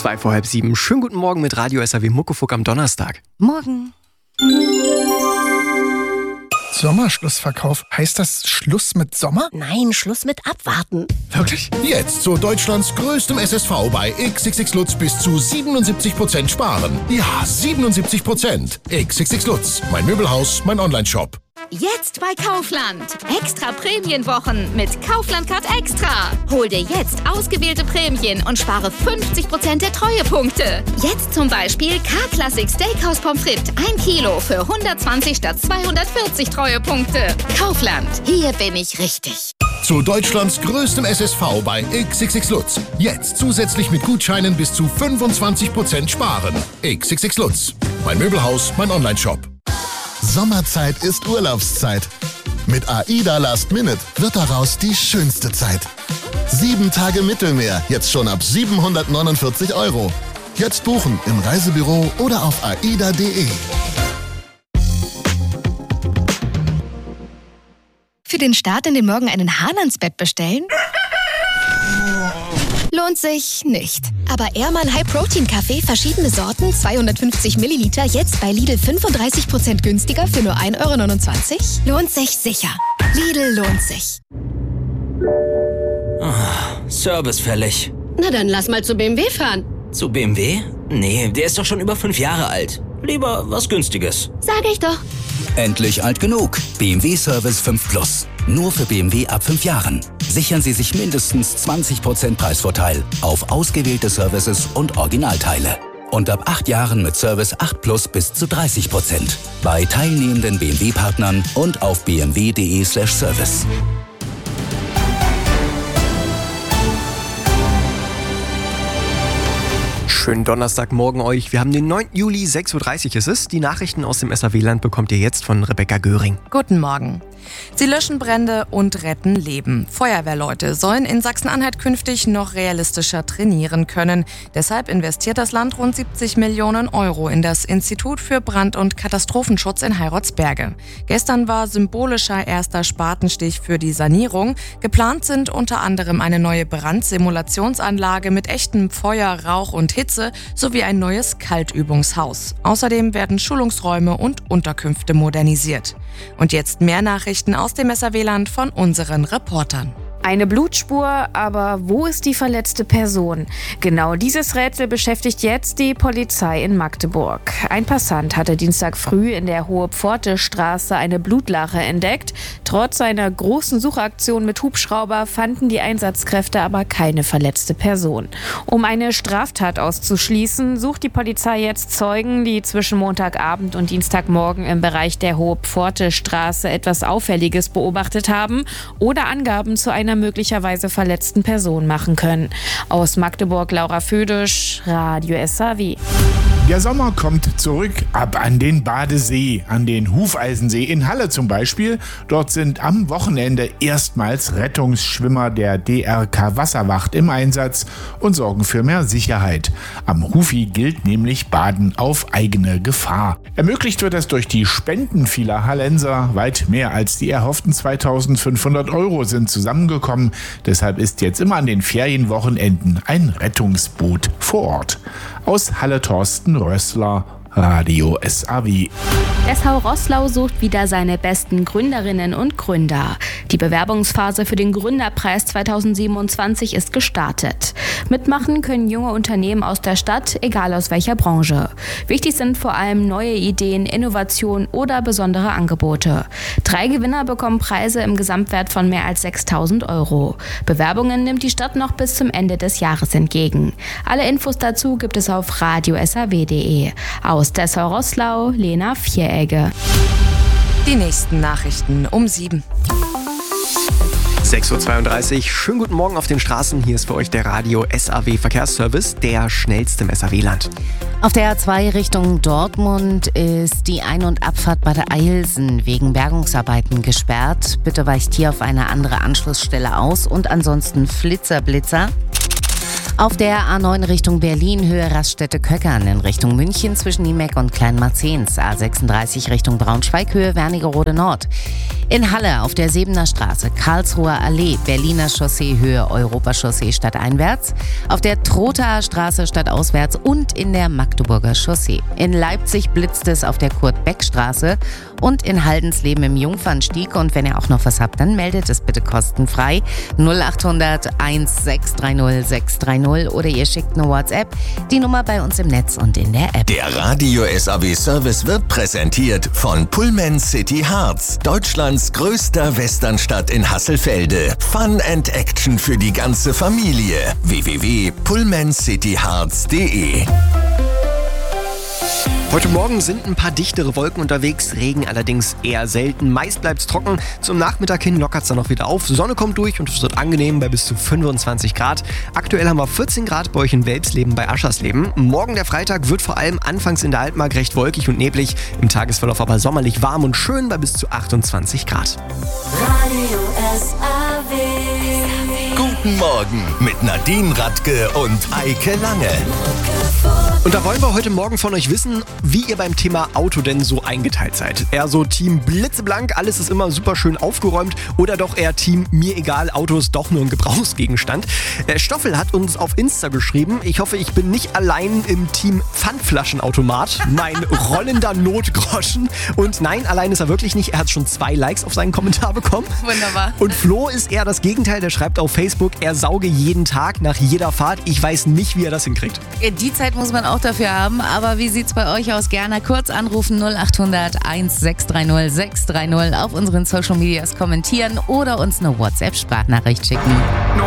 6:02. Schönen guten Morgen mit Radio SAW Muckefuck am Donnerstag. Morgen. Sommerschlussverkauf. Heißt das Schluss mit Sommer? Nein, Schluss mit Abwarten. Wirklich? Jetzt zu Deutschlands größtem SSV bei XXX Lutz bis zu 77% sparen. Ja, 77%. XXX Lutz. Mein Möbelhaus, mein Onlineshop. Jetzt bei Kaufland. Extra Prämienwochen mit Kaufland Card Extra. Hol dir jetzt ausgewählte Prämien und spare 50% der Treuepunkte. Jetzt zum Beispiel K-Classic Steakhouse Pommes frites 1 Kilo für 120 statt 240 Treuepunkte. Kaufland. Hier bin ich richtig. Zu Deutschlands größtem SSV bei XXX Lutz. Jetzt zusätzlich mit Gutscheinen bis zu 25% sparen. XXX Lutz. Mein Möbelhaus, mein Onlineshop. Sommerzeit ist Urlaubszeit. Mit AIDA Last Minute wird daraus die schönste Zeit. 7 Tage Mittelmeer, jetzt schon ab 749 €. Jetzt buchen im Reisebüro oder auf aida.de. Für den Start in den Morgen einen Hahn ans Bett bestellen? Lohnt sich nicht. Aber Ehrmann High Protein Kaffee, verschiedene Sorten, 250 Milliliter, jetzt bei Lidl 35% günstiger für nur 1,29 €? Lohnt sich sicher. Lidl lohnt sich. Service fällig. Na dann lass mal zu BMW fahren. Zu BMW? Nee, der ist doch schon über 5 Jahre alt. Lieber was Günstiges. Sag ich doch. Endlich alt genug. BMW Service 5 Plus. Nur für BMW ab 5 Jahren. Sichern Sie sich mindestens 20% Preisvorteil auf ausgewählte Services und Originalteile. Und ab 8 Jahren mit Service 8 Plus bis zu 30%. Bei teilnehmenden BMW-Partnern und auf bmw.de/service. Schönen Donnerstagmorgen euch. Wir haben den 9. Juli, 6:30 ist es. Die Nachrichten aus dem SAW-Land bekommt ihr jetzt von Rebecca Göring. Guten Morgen. Sie löschen Brände und retten Leben. Feuerwehrleute sollen in Sachsen-Anhalt künftig noch realistischer trainieren können. Deshalb investiert das Land rund 70 Millionen € in das Institut für Brand- und Katastrophenschutz in Heiratsberge. Gestern war symbolischer erster Spatenstich für die Sanierung. Geplant sind unter anderem eine neue Brandsimulationsanlage mit echtem Feuer, Rauch und Hitze sowie ein neues Kaltübungshaus. Außerdem werden Schulungsräume und Unterkünfte modernisiert. Und jetzt mehr Nachrichten aus dem SAW-Land von unseren Reportern. Eine Blutspur, aber wo ist die verletzte Person? Genau dieses Rätsel beschäftigt jetzt die Polizei in Magdeburg. Ein Passant hatte Dienstag früh in der Hohe-Pforte-Straße eine Blutlache entdeckt. Trotz einer großen Suchaktion mit Hubschrauber fanden die Einsatzkräfte aber keine verletzte Person. Um eine Straftat auszuschließen, sucht die Polizei jetzt Zeugen, die zwischen Montagabend und Dienstagmorgen im Bereich der Hohe-Pforte-Straße etwas Auffälliges beobachtet haben oder Angaben zu einer möglicherweise verletzten Person machen können. Aus Magdeburg Laura Födisch, Radio SAW. Der Sommer kommt zurück, ab an den Badesee, an den Hufeisensee in Halle zum Beispiel. Dort sind am Wochenende erstmals Rettungsschwimmer der DRK Wasserwacht im Einsatz und sorgen für mehr Sicherheit. Am Hufi gilt nämlich Baden auf eigene Gefahr. Ermöglicht wird das durch die Spenden vieler Hallenser. Weit mehr als die erhofften 2.500 € sind zusammengekommen. Deshalb ist jetzt immer an den Ferienwochenenden ein Rettungsboot vor Ort. Aus Halle Thorsten Rössler, Radio SAW. SV Roßlau sucht wieder seine besten Gründerinnen und Gründer. Die Bewerbungsphase für den Gründerpreis 2027 ist gestartet. Mitmachen können junge Unternehmen aus der Stadt, egal aus welcher Branche. Wichtig sind vor allem neue Ideen, Innovation oder besondere Angebote. 3 Gewinner bekommen Preise im Gesamtwert von mehr als 6.000 €. Bewerbungen nimmt die Stadt noch bis zum Ende des Jahres entgegen. Alle Infos dazu gibt es auf radiosaw.de. Aus Dessau-Roßlau, Lena Vieregge. Die nächsten Nachrichten um 7. 6:32 Schönen guten Morgen auf den Straßen. Hier ist für euch der Radio SAW Verkehrsservice, der schnellste im SAW-Land. Auf der A2 Richtung Dortmund ist die Ein- und Abfahrt bei der Eilsen wegen Bergungsarbeiten gesperrt. Bitte weicht hier auf eine andere Anschlussstelle aus und ansonsten Flitzer. Auf der A9 Richtung Berlin, Höhe Raststätte Köckern, in Richtung München zwischen Niemeck und Kleinmarzens. A36 Richtung Braunschweig, Höhe Wernigerode Nord. In Halle auf der Sebener Straße, Karlsruher Allee, Berliner Chaussee, Höhe Europachaussee stadteinwärts. Auf der Trothaer Straße stadtauswärts und in der Magdeburger Chaussee. In Leipzig blitzt es auf der Kurt-Beck-Straße und in Haldensleben im Jungfernstieg. Und wenn ihr auch noch was habt, dann meldet es bitte kostenfrei. 0800 1630 630 oder ihr schickt eine WhatsApp. Die Nummer bei uns im Netz und in der App. Der Radio SAW Service wird präsentiert von Pullman City Harz, Deutschlands größter Westernstadt in Hasselfelde. Fun and Action für die ganze Familie. www.pullmancityharz.de. Heute Morgen sind ein paar dichtere Wolken unterwegs, Regen allerdings eher selten. Meist bleibt es trocken. Zum Nachmittag hin lockert es dann noch wieder auf. Sonne kommt durch und es wird angenehm bei bis zu 25 Grad. Aktuell haben wir 14 Grad bei euch in Welpsleben bei Aschersleben. Morgen der Freitag wird vor allem anfangs in der Altmark recht wolkig und neblig. Im Tagesverlauf aber sommerlich warm und schön bei bis zu 28 Grad. Radio SAW. Guten Morgen mit Nadine Radke und Eike Lange. Und da wollen wir heute Morgen von euch wissen, wie ihr beim Thema Auto denn so eingeteilt seid. Eher so Team blitzeblank, alles ist immer super schön aufgeräumt oder doch eher Team mir egal, Auto ist doch nur ein Gebrauchsgegenstand. Stoffel hat uns auf Insta geschrieben, ich hoffe, ich bin nicht allein im Team Pfandflaschenautomat, mein rollender Notgroschen. Und nein, allein ist er wirklich nicht, er hat schon 2 Likes auf seinen Kommentar bekommen. Wunderbar. Und Flo ist eher das Gegenteil, der schreibt auf Facebook, er sauge jeden Tag nach jeder Fahrt. Ich weiß nicht, wie er das hinkriegt. Die Zeit muss man auch dafür haben, aber wie sieht's bei euch aus? Gerne kurz anrufen 0800 1630 630, auf unseren Social Medias kommentieren oder uns eine WhatsApp-Sprachnachricht schicken.